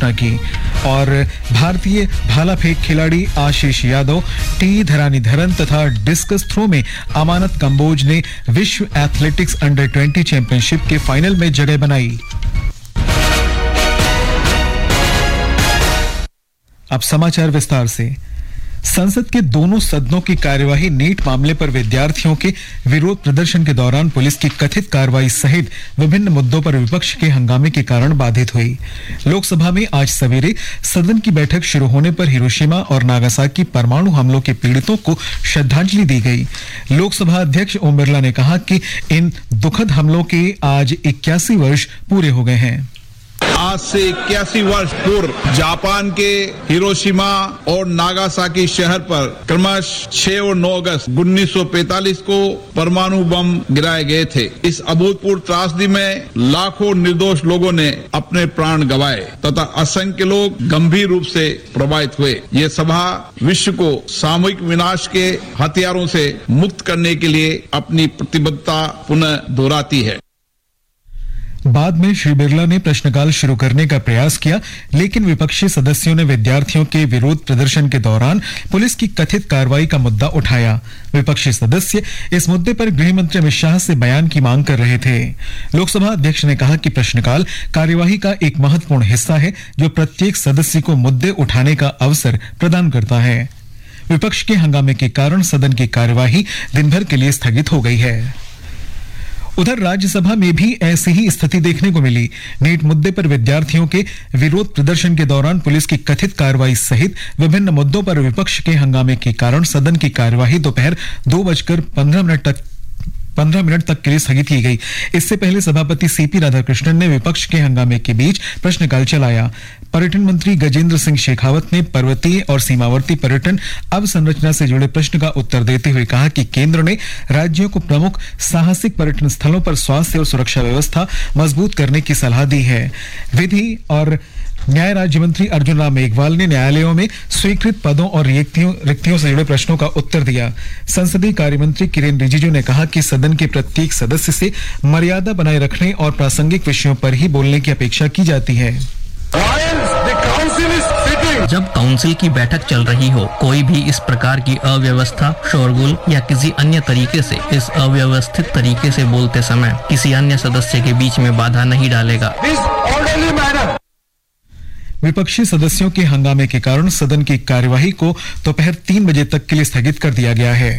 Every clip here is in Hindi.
घोषणा की। और भारतीय भाला फेंक खिलाड़ी आशीष यादव, टी धरानीधरन तथा डिस्कस थ्रो में अमानत कंबोज ने विश्व एथलेटिक्स अंडर 20 चैंपियनशिप के फाइनल में जगह बनाई। अब समाचार विस्तार से। संसद के दोनों सदनों की कार्यवाही नीट मामले पर विद्यार्थियों के विरोध प्रदर्शन के दौरान पुलिस की कथित कार्रवाई सहित विभिन्न मुद्दों पर विपक्ष के हंगामे के कारण बाधित हुई। लोकसभा में आज सवेरे सदन की बैठक शुरू होने पर हिरोशिमा और नागासाकी परमाणु हमलों के पीड़ितों को श्रद्धांजलि दी गई। लोकसभा अध्यक्ष ओम बिरला ने कहा कि इन दुखद हमलों के आज 81 वर्ष पूरे हो गए हैं। आज से 81 वर्ष पूर्व जापान के हिरोशिमा और नागासाकी शहर पर क्रमशः 6 और 9 अगस्त 1945 को परमाणु बम गिराए गए थे। इस अभूतपूर्व त्रासदी में लाखों निर्दोष लोगों ने अपने प्राण गंवाए तथा असंख्य लोग गंभीर रूप से प्रभावित हुए। ये सभा विश्व को सामूहिक विनाश के हथियारों से मुक्त करने के लिए अपनी प्रतिबद्धता पुनः दोहराती है। बाद में श्री बिरला ने प्रश्नकाल शुरू करने का प्रयास किया, लेकिन विपक्षी सदस्यों ने विद्यार्थियों के विरोध प्रदर्शन के दौरान पुलिस की कथित कार्रवाई का मुद्दा उठाया। विपक्षी सदस्य इस मुद्दे पर गृह मंत्री अमित शाह से बयान की मांग कर रहे थे। लोकसभा अध्यक्ष ने कहा कि प्रश्नकाल कार्यवाही का एक महत्वपूर्ण हिस्सा है जो प्रत्येक सदस्य को मुद्दे उठाने का अवसर प्रदान करता है। विपक्ष के हंगामे के कारण सदन की कार्यवाही दिन भर के लिए स्थगित हो गई है। उधर राज्यसभा में भी ऐसी ही स्थिति देखने को मिली। नीट मुद्दे पर विद्यार्थियों के विरोध प्रदर्शन के दौरान पुलिस की कथित कार्रवाई सहित विभिन्न मुद्दों पर विपक्ष के हंगामे के कारण सदन की कार्यवाही दोपहर 2:15 मिनट तक के लिए स्थगित की गई। इससे पहले सभापति सीपी राधाकृष्णन ने विपक्ष के हंगामे के बीच प्रश्नकाल चलाया। पर्यटन मंत्री गजेंद्र सिंह शेखावत ने पर्वतीय और सीमावर्ती पर्यटन अवसंरचना से जुड़े प्रश्न का उत्तर देते हुए कहा कि केंद्र ने राज्यों को प्रमुख साहसिक पर्यटन स्थलों पर स्वास्थ्य और सुरक्षा व्यवस्था मजबूत करने की सलाह दी है। विधि और न्याय राज्य मंत्री अर्जुन राम मेघवाल ने न्यायालयों में स्वीकृत पदों और रिक्तियों से जुड़े प्रश्नों का उत्तर दिया। संसदीय कार्य मंत्री किरेन रिजिजू ने कहा कि सदन के प्रत्येक सदस्य से मर्यादा बनाए रखने और प्रासंगिक विषयों पर ही बोलने की अपेक्षा की जाती है। जब काउंसिल की बैठक चल रही हो, कोई भी इस प्रकार की अव्यवस्था, शोरगुल या किसी अन्य तरीके से इस अव्यवस्थित तरीके से बोलते समय किसी अन्य सदस्य के बीच में बाधा नहीं डालेगा। विपक्षी सदस्यों के हंगामे के कारण सदन की कार्यवाही को दोपहर 3 बजे तक के लिए स्थगित कर दिया गया है।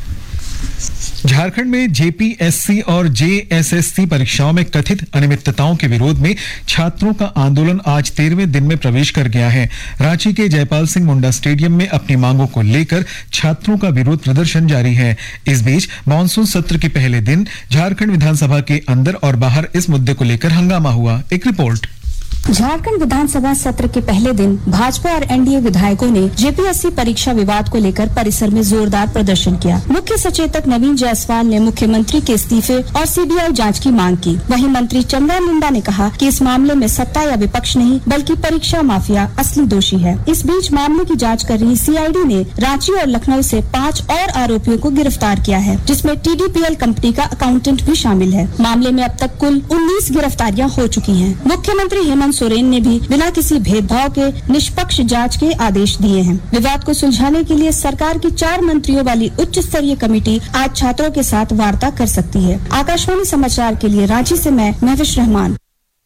झारखंड में जेपीएससी और जेएसएससी परीक्षाओं में कथित अनियमितताओं के विरोध में छात्रों का आंदोलन आज 13वें दिन में प्रवेश कर गया है। रांची के जयपाल सिंह मुंडा स्टेडियम में अपनी मांगों को लेकर छात्रों का विरोध प्रदर्शन जारी है। इस बीच मानसून सत्र के पहले दिन झारखंड विधानसभा के अंदर और बाहर इस मुद्दे को लेकर हंगामा हुआ। एक रिपोर्ट। झारखंड विधानसभा सत्र के पहले दिन भाजपा और एनडीए विधायकों ने जेपीएससी परीक्षा विवाद को लेकर परिसर में जोरदार प्रदर्शन किया। मुख्य सचेतक नवीन जायसवाल ने मुख्यमंत्री के इस्तीफे और सीबीआई जांच की मांग की। वहीं मंत्री चंद्रा मुंडा ने कहा कि इस मामले में सत्ता या विपक्ष नहीं बल्कि परीक्षा माफिया असली दोषी है। इस बीच मामले की जाँच कर रही सीआईडी ने रांची और लखनऊ से 5 और आरोपियों को गिरफ्तार किया है, जिसमें टीडीपीएल कंपनी का अकाउंटेंट भी शामिल है। मामले में अब तक कुल 19 गिरफ्तारियां हो चुकी हैं। मुख्यमंत्री हेमंत सोरेन ने भी बिना किसी भेदभाव के निष्पक्ष जांच के आदेश दिए हैं। विवाद को सुलझाने के लिए सरकार की 4 मंत्रियों वाली उच्च स्तरीय कमेटी आज छात्रों के साथ वार्ता कर सकती है। आकाशवाणी समाचार के लिए रांची से मैं महविश रहमान।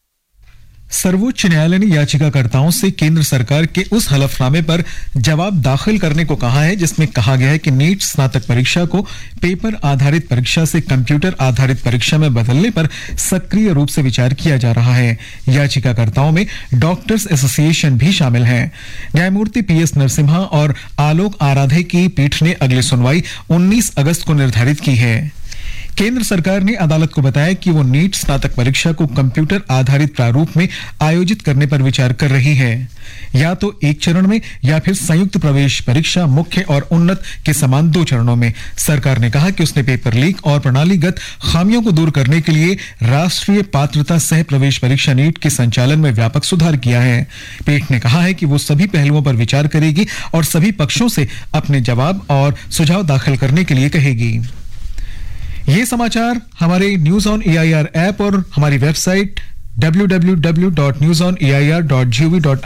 सर्वोच्च न्यायालय ने याचिकाकर्ताओं से केंद्र सरकार के उस हलफनामे पर जवाब दाखिल करने को कहा है जिसमें कहा गया है कि नीट स्नातक परीक्षा को पेपर आधारित परीक्षा से कंप्यूटर आधारित परीक्षा में बदलने पर सक्रिय रूप से विचार किया जा रहा है। याचिकाकर्ताओं में डॉक्टर्स एसोसिएशन भी शामिल है। न्यायमूर्ति पीएस नरसिम्हा और आलोक आराधे की पीठ ने अगली सुनवाई 19 अगस्त को निर्धारित की है। केंद्र सरकार ने अदालत को बताया कि वो नीट स्नातक परीक्षा को कंप्यूटर आधारित प्रारूप में आयोजित करने पर विचार कर रही है, या तो एक चरण में या फिर संयुक्त प्रवेश परीक्षा मुख्य और उन्नत के समान 2 चरणों में। सरकार ने कहा कि उसने पेपर लीक और प्रणालीगत खामियों को दूर करने के लिए राष्ट्रीय पात्रता सह प्रवेश परीक्षा नीट के संचालन में व्यापक सुधार किया है। पीठ ने कहा है कि वो सभी पहलुओं पर विचार करेगी और सभी पक्षों से अपने जवाब और सुझाव दाखिल करने के लिए कहेगी। ये समाचार हमारे न्यूज ऑन एआईआर ऐप और हमारी वेबसाइट www.newsonair.gov